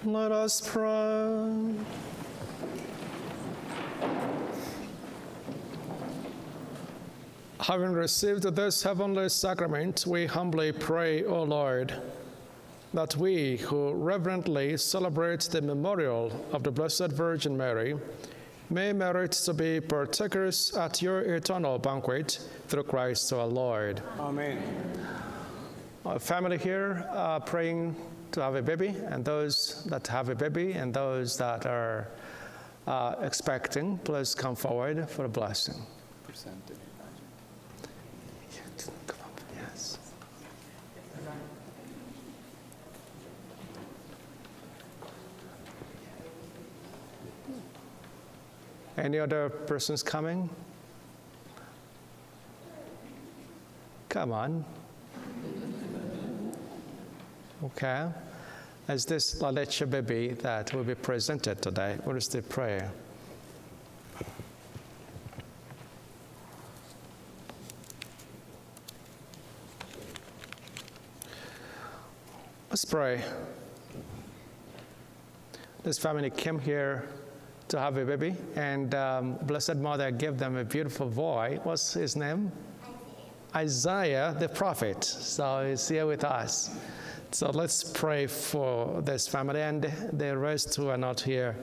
Let us pray. Having received this heavenly sacrament, we humbly pray, O Lord, that we who reverently celebrate the memorial of the Blessed Virgin Mary may merit to be partakers at your eternal banquet through Christ our Lord. Amen. Our family here are praying to have a baby, and those that have a baby and those that are expecting, please come forward for a blessing. Presented. Come up, yes. Any other persons coming? Come on. Okay. As this La Leche baby that will be presented today, what is the prayer? Let's pray. This family came here to have a baby, and Blessed Mother gave them a beautiful boy. What's his name? Isaiah the prophet. So he's here with us. So let's pray for this family and the rest who are not here.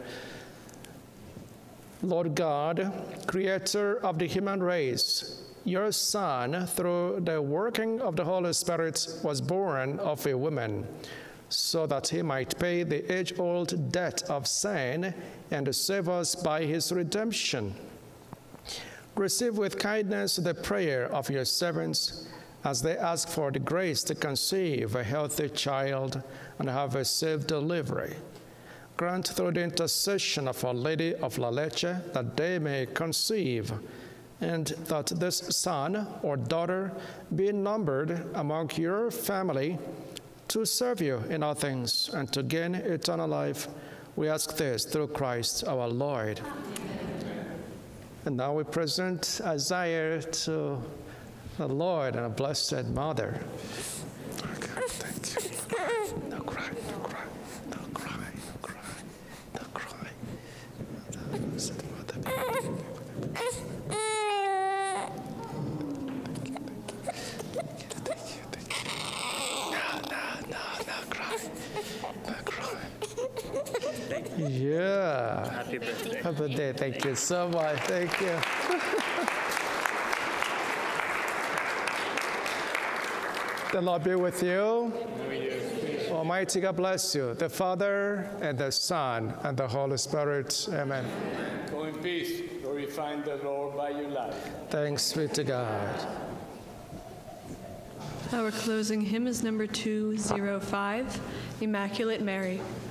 Lord God, creator of the human race, your Son, through the working of the Holy Spirit, was born of a woman, so that he might pay the age-old debt of sin and save us by his redemption. Receive with kindness the prayer of your servants as they ask for the grace to conceive a healthy child and have a safe delivery. Grant through the intercession of Our Lady of La Leche that they may conceive, and that this son or daughter be numbered among your family to serve you in all things and to gain eternal life. We ask this through Christ our Lord. And now we present Isaiah to the Lord and a Blessed Mother. Okay, thank you. No cry, no cry, no cry, no cry, no cry. The Blessed Mother. Yeah. Happy birthday. Happy birthday. Thank you so much. Thank you. The Lord be with you. Almighty God bless you, the Father and the Son and the Holy Spirit. Amen. Go in peace, glorifying the Lord by your life. Thanks be to God. Our closing hymn is number 205, Immaculate Mary.